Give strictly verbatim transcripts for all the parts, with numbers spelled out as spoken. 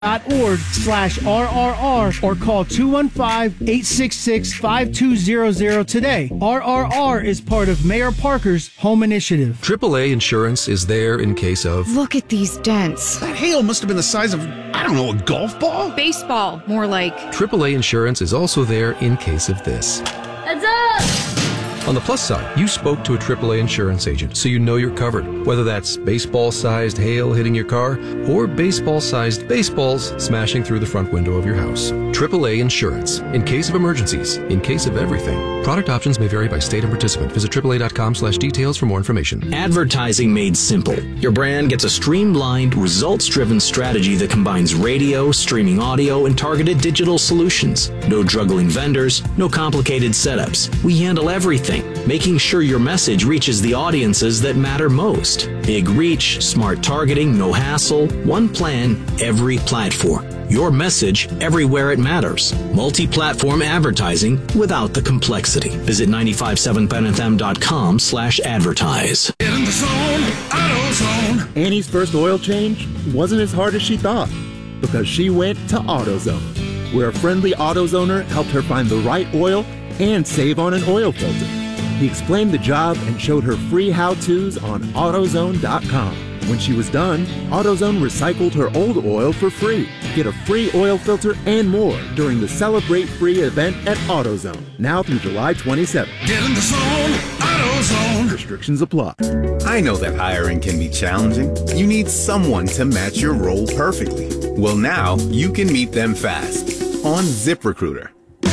dot org slash RRR or call two one five, eight six six, five two zero zero today. R R R is part of Mayor Parker's Home Initiative. triple A Insurance is there in case of... Look at these dents. That hail must have been the size of, I don't know, a golf ball? Baseball, more like. triple A Insurance is also there in case of this. Heads up! On the plus side, you spoke to a triple A insurance agent, so you know you're covered. Whether that's baseball-sized hail hitting your car or baseball-sized baseballs smashing through the front window of your house. triple A Insurance. In case of emergencies, in case of everything. Product options may vary by state and participant. Visit triple A dot com slash details for more information. Advertising made simple. Your brand gets a streamlined, results-driven strategy that combines radio, streaming audio, and targeted digital solutions. No juggling vendors, no complicated setups. We handle everything, making sure your message reaches the audiences that matter most. Big reach, smart targeting, no hassle, one plan, every platform. Your message everywhere it matters. Multi-platform advertising without the complexity. Visit nine five seven ben f m dot com slash advertise. Get in the zone, AutoZone. Annie's first oil change wasn't as hard as she thought because she went to AutoZone, where a friendly AutoZoner helped her find the right oil and save on an oil filter. He explained the job and showed her free how-tos on AutoZone dot com. When she was done, AutoZone recycled her old oil for free. Get a free oil filter and more during the Celebrate Free event at AutoZone, now through July twenty-seventh. Get in the zone, AutoZone. Restrictions apply. I know that hiring can be challenging. You need someone to match your role perfectly. Well, now you can meet them fast on ZipRecruiter.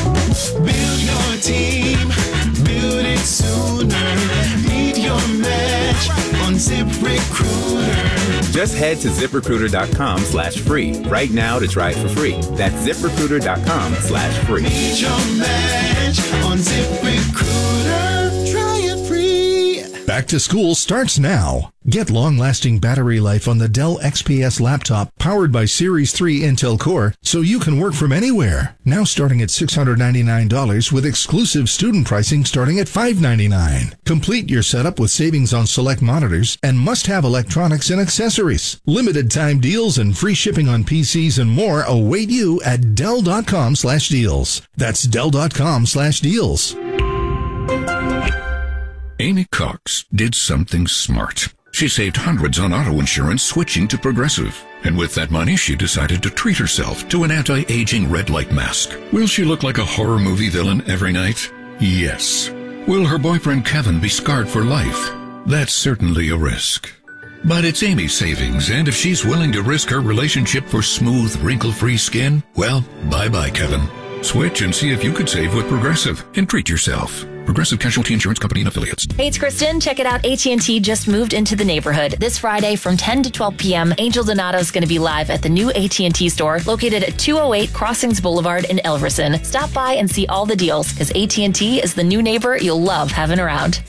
Build your team, build it sooner. Meet your match on ZipRecruiter. Just head to ZipRecruiter.com slash free right now to try it for free. That's ZipRecruiter.com slash free. Meet your match on ZipRecruiter. Try it free. Back to school starts now. Get long-lasting battery life on the Dell X P S laptop powered by Series three Intel Core so you can work from anywhere. Now starting at six hundred ninety-nine dollars with exclusive student pricing starting at five hundred ninety-nine dollars. Complete your setup with savings on select monitors and must-have electronics and accessories. Limited time deals and free shipping on P Cs and more await you at Dell.com slash deals. That's Dell.com slash deals. Amy Cox did something smart. She saved hundreds on auto insurance switching to Progressive. And with that money, she decided to treat herself to an anti-aging red light mask. Will she look like a horror movie villain every night? Yes. Will her boyfriend Kevin be scarred for life? That's certainly a risk. But it's Amy's savings, and if she's willing to risk her relationship for smooth, wrinkle-free skin, well, bye-bye, Kevin. Switch and see if you could save with Progressive and treat yourself. Progressive Casualty Insurance Company and Affiliates. Hey, it's Kristen. Check it out. A T and T just moved into the neighborhood. This Friday from ten to twelve p.m., Angel Donato is going to be live at the new A T and T store located at two oh eight Crossings Boulevard in Elverson. Stop by and see all the deals because A T and T is the new neighbor you'll love having around.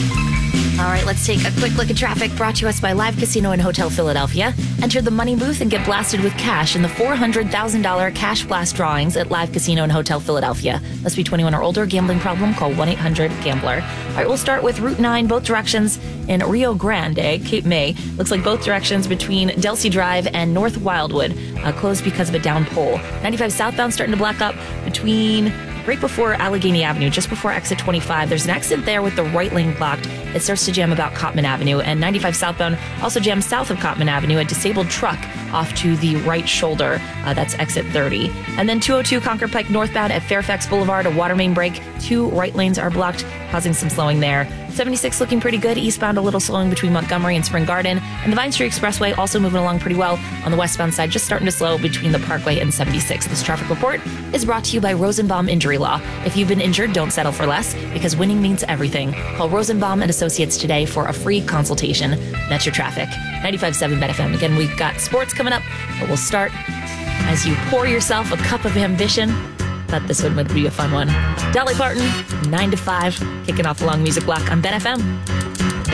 All right, let's take a quick look at traffic brought to us by Live Casino and Hotel Philadelphia. Enter the money booth and get blasted with cash in the four hundred thousand dollars cash blast drawings at Live Casino and Hotel Philadelphia. Must be twenty-one or older. Gambling problem? Call one eight hundred gambler. All right, we'll start with Route nine, both directions in Rio Grande, Cape May. Looks like both directions between Delsea Drive and North Wildwood uh, closed because of a down pole. ninety-five southbound starting to black up between right before Allegheny Avenue, just before exit twenty-five. There's an exit there with the right lane blocked. It starts to jam about Cottman Avenue, and ninety-five southbound also jams south of Cottman Avenue. A disabled truck off to the right shoulder. Uh, that's exit thirty. And then two oh two Concord Pike northbound at Fairfax Boulevard, a water main break. Two right lanes are blocked, causing some slowing there. seventy-six looking pretty good. Eastbound a little slowing between Montgomery and Spring Garden. And the Vine Street Expressway also moving along pretty well on the westbound side, just starting to slow between the Parkway and seventy-six. This traffic report is brought to you by Rosenbaum Injury Law. If you've been injured, don't settle for less, because winning means everything. Call Rosenbaum and Associates today for a free consultation. That's your traffic. ninety-five point seven Bet F M. Again, we've got sports coming up, but we'll start as you pour yourself a cup of ambition. Thought this one would be a fun one. Dolly Parton, nine to five, kicking off the long music block on Bet F M.